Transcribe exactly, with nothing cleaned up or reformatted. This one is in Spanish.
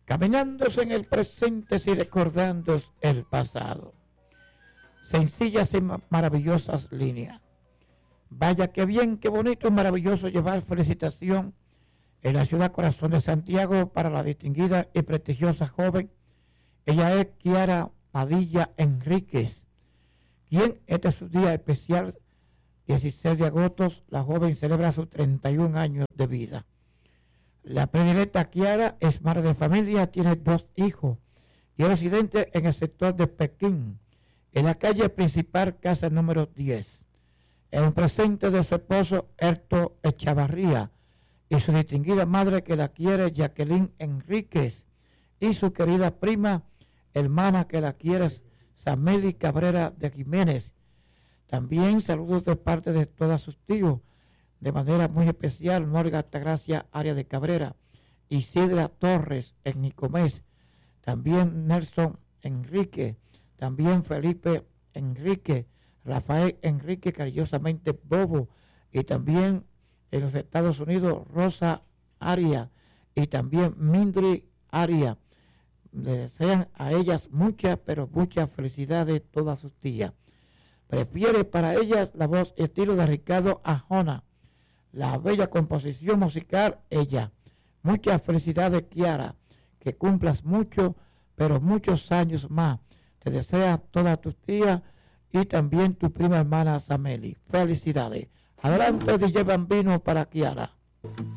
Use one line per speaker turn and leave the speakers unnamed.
caminándose en el presente y recordando el pasado. Sencillas y maravillosas líneas. Vaya que bien, qué bonito y maravilloso llevar felicitación en la ciudad corazón de Santiago para la distinguida y prestigiosa joven. Ella es Kiara Padilla Enríquez, quien este es su día especial, dieciséis de agosto, la joven celebra sus treinta y un años de vida. La predilecta Kiara es madre de familia, tiene dos hijos y es residente en el sector de Pekín, en la calle principal, casa número diez. En un presente de su esposo, Erto Echavarría, y su distinguida madre que la quiere, Jacqueline Enríquez, y su querida prima, hermana que la quiere, Sameli Cabrera de Jiménez. También saludos de parte de todos sus tíos, de manera muy especial, Norga Altagracia, área de Cabrera, Isidra Torres en Nicomés, también Nelson Enrique, también Felipe Enrique, Rafael Enrique, cariñosamente Bobo, y también en los Estados Unidos, Rosa Aria, y también Mindri Aria. Le desean a ellas muchas, pero muchas felicidades todas sus tías. Prefiere para ellas la voz y estilo de Ricardo Arjona, la bella composición musical, ella. Muchas felicidades, Kiara, que cumplas mucho, pero muchos años más. Te desea todas tus tías y también tu prima hermana Sameli. Felicidades. Adelante, D J Bambino para Kiara.